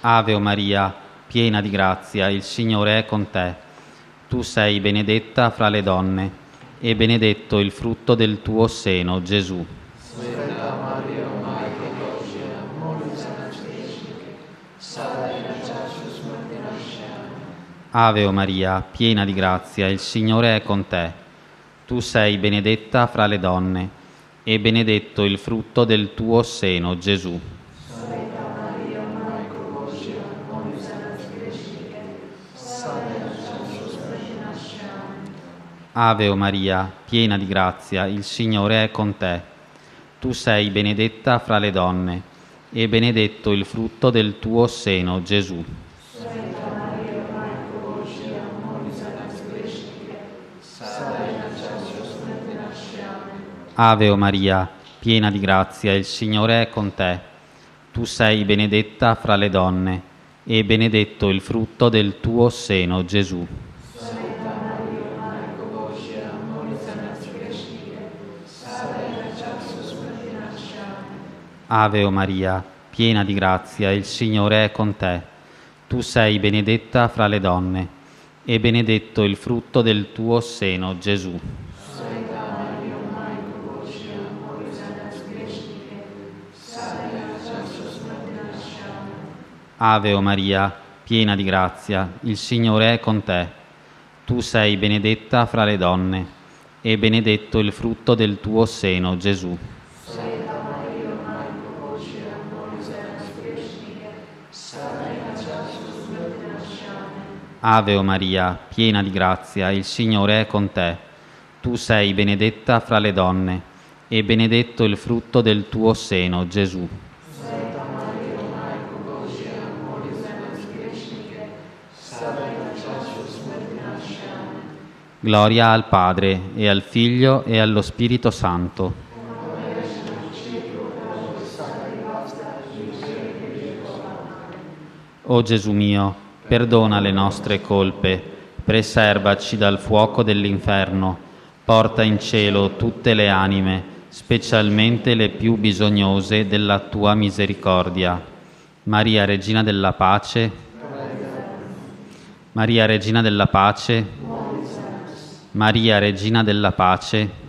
Ave Maria, piena di grazia, il Signore è con te. Tu sei benedetta fra le donne, e benedetto il frutto del tuo seno, Gesù. Sveta Maria, Mater Božja, moli za nas griješnika, sada i na času smrti naše. Amen. Ave Maria, piena di grazia, il Signore è con te. Tu sei benedetta fra le donne, e benedetto il frutto del tuo seno, Gesù. Sveta Maria, Mater Božja, moli za nas griješnika, sada i na času smrti naše. Amen. Ave Maria, piena di grazia, il Signore è con te. Tu sei benedetta fra le donne, e benedetto il frutto del tuo seno, Gesù. Sveta Maria, Mater Božja, moli za nas griješnika, sada i na času smrti naše. Amen. Ave Maria, piena di grazia, il Signore è con te. Tu sei benedetta fra le donne, e benedetto il frutto del tuo seno, Gesù. Sveta Maria, Majko Božja, moli za nas grešnike, sada i na času smrti naše. Amen. Ave Maria, piena di grazia, il Signore è con te. Tu sei benedetta fra le donne, e benedetto il frutto del tuo seno, Gesù. Sveta Maria, Majko Božja, moli za nas grešnike, sada i na času smrti naše. Amen. Ave Maria, piena di grazia, il Signore è con te. Tu sei benedetta fra le donne, e benedetto il frutto del tuo seno, Gesù. Sveta Maria, Majko Božja, moli za nas grešnike, sada i na času smrti naše. Amen. Ave Maria, piena di grazia, il Signore è con te. Tu sei benedetta fra le donne, e benedetto il frutto del tuo seno, Gesù. Sveta Maria, Majko Božja, moli za nas grešnike, sada i na času smrti naše. Amen. Gloria al Padre, e al Figlio, e allo Spirito Santo. O Gesù mio, perdona le nostre colpe, preservaci dal fuoco dell'inferno, porta in cielo tutte le anime, specialmente le più bisognose della tua misericordia. Maria, Regina della Pace, Maria, Regina della Pace, Maria, Regina della Pace,